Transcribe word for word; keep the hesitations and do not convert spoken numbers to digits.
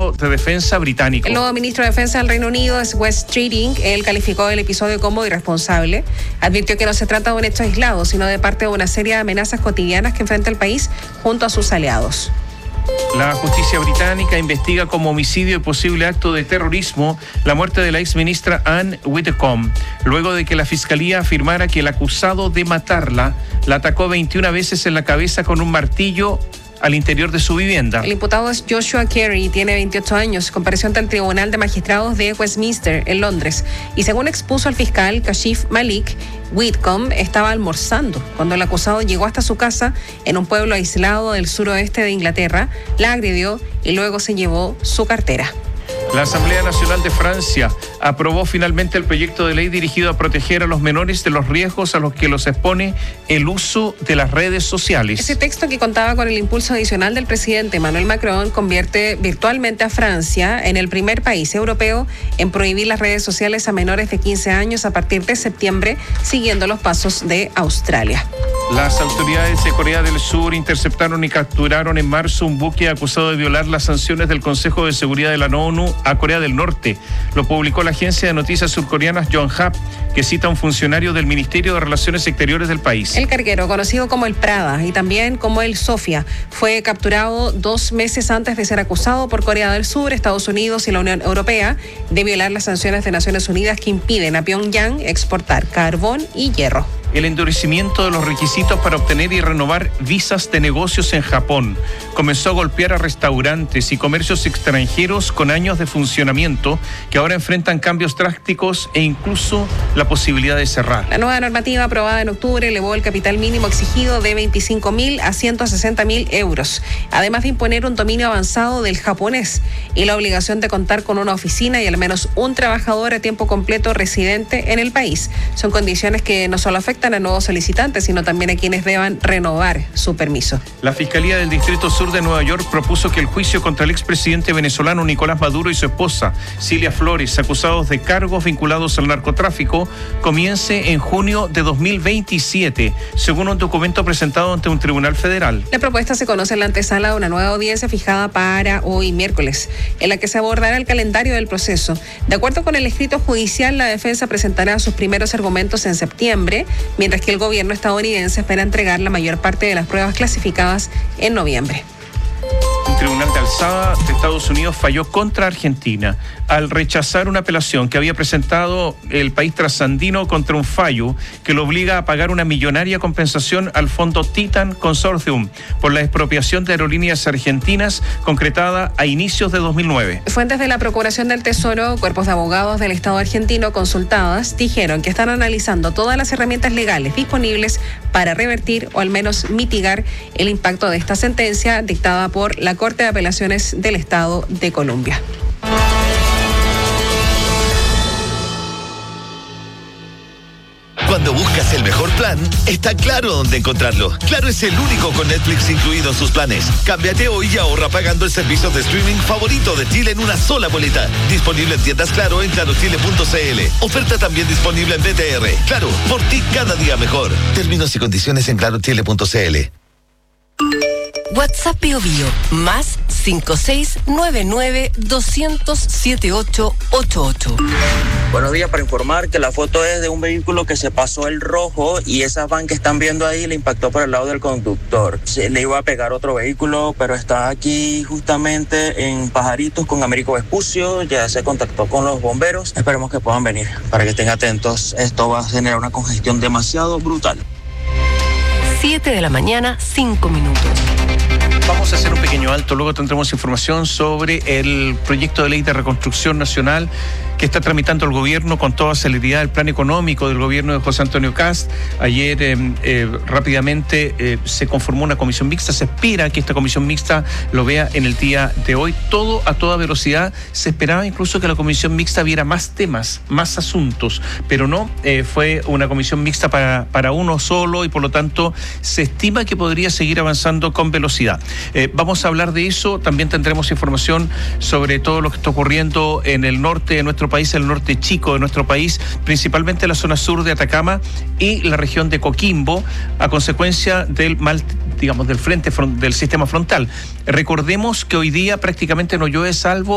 ministro de Defensa británico. El nuevo ministro de Defensa del Reino Unido es Wes Streeting. Él calificó el episodio como irresponsable. Advirtió que no se trata de un hecho aislado, sino de parte de una serie de amenazas cotidianas que enfrenta el país junto a sus aliados. La justicia británica investiga como homicidio y posible acto de terrorismo la muerte de la exministra Anne Widdecombe, luego de que la fiscalía afirmara que el acusado de matarla la atacó veintiuna veces en la cabeza con un martillo al interior de su vivienda. El imputado es Joshua Carey, tiene veintiocho años, compareció ante el Tribunal de Magistrados de Westminster, en Londres, y según expuso el fiscal Kashif Malik, Widdecombe estaba almorzando cuando el acusado llegó hasta su casa en un pueblo aislado del suroeste de Inglaterra, la agredió y luego se llevó su cartera. La Asamblea Nacional de Francia aprobó finalmente el proyecto de ley dirigido a proteger a los menores de los riesgos a los que los expone el uso de las redes sociales. Ese texto, que contaba con el impulso adicional del presidente Emmanuel Macron, convierte virtualmente a Francia en el primer país europeo en prohibir las redes sociales a menores de quince años a partir de septiembre, siguiendo los pasos de Australia. Las autoridades de Corea del Sur interceptaron y capturaron en marzo un buque acusado de violar las sanciones del Consejo de Seguridad de la ONU a Corea del Norte. Lo publicó la agencia de noticias surcoreana Yonhap, que cita a un funcionario del Ministerio de Relaciones Exteriores del país. El carguero, conocido como el Prada y también como el Sofia, fue capturado dos meses antes de ser acusado por Corea del Sur, Estados Unidos y la Unión Europea de violar las sanciones de Naciones Unidas que impiden a Pyongyang exportar carbón y hierro. El endurecimiento de los requisitos para obtener y renovar visas de negocios en Japón comenzó a golpear a restaurantes y comercios extranjeros con años de funcionamiento que ahora enfrentan cambios drásticos e incluso la posibilidad de cerrar. La nueva normativa aprobada en octubre elevó el capital mínimo exigido de veinticinco mil a ciento sesenta mil euros, además de imponer un dominio avanzado del japonés y la obligación de contar con una oficina y al menos un trabajador a tiempo completo residente en el país. Son condiciones que no solo afectan a nuevos solicitantes, sino también a quienes deban renovar su permiso. La Fiscalía del Distrito Sur de Nueva York propuso que el juicio contra el expresidente venezolano Nicolás Maduro y su esposa, Cilia Flores, acusados de cargos vinculados al narcotráfico, comience en junio de dos mil veintisiete, según un documento presentado ante un tribunal federal. La propuesta se conoce en la antesala de una nueva audiencia fijada para hoy miércoles, en la que se abordará el calendario del proceso. De acuerdo con el escrito judicial, la defensa presentará sus primeros argumentos en septiembre, mientras que el gobierno estadounidense espera entregar la mayor parte de las pruebas clasificadas en noviembre. Un tribunal de alzada de Estados Unidos falló contra Argentina al rechazar una apelación que había presentado el país trasandino contra un fallo que lo obliga a pagar una millonaria compensación al fondo Titan Consortium por la expropiación de aerolíneas argentinas concretada a inicios de dos mil nueve. Fuentes de la Procuración del Tesoro, cuerpos de abogados del Estado argentino consultadas, dijeron que están analizando todas las herramientas legales disponibles para revertir o al menos mitigar el impacto de esta sentencia dictada por la Corte de Apelaciones del Estado de Colombia. Cuando buscas el mejor plan, está Claro dónde encontrarlo. Claro es el único con Netflix incluido en sus planes. Cámbiate hoy y ahorra pagando el servicio de streaming favorito de Chile en una sola boleta. Disponible en tiendas Claro en claro chile punto c l. Oferta también disponible en B T R. Claro, por ti cada día mejor. Términos y condiciones en claro chile punto c l. WhatsApp Bio Bio, más cinco seis nueve nueve dos cero cero siete ocho ocho ocho. Buenos días, para informar que la foto es de un vehículo que se pasó el rojo y esa van que están viendo ahí le impactó por el lado del conductor. Se le iba a pegar otro vehículo, pero está aquí justamente en Pajaritos con Américo Vespucio. Ya se contactó con los bomberos. Esperemos que puedan venir para que estén atentos. Esto va a generar una congestión demasiado brutal. siete de la mañana, cinco minutos. Vamos a hacer un pequeño alto, luego tendremos información sobre el proyecto de ley de reconstrucción nacional que está tramitando el gobierno con toda celeridad, el plan económico del gobierno de José Antonio Kast. Ayer eh, eh, rápidamente eh, se conformó una comisión mixta, se espera que esta comisión mixta lo vea en el día de hoy, todo a toda velocidad. Se esperaba incluso que la comisión mixta viera más temas, más asuntos, pero no, eh, fue una comisión mixta para, para uno solo y por lo tanto se estima que podría seguir avanzando con velocidad. Eh, vamos a hablar de eso, también tendremos información sobre todo lo que está ocurriendo en el norte de nuestro país, el norte chico de nuestro país, principalmente la zona sur de Atacama y la región de Coquimbo, a consecuencia del mal, digamos, del frente del sistema frontal. Recordemos que hoy día prácticamente no llueve salvo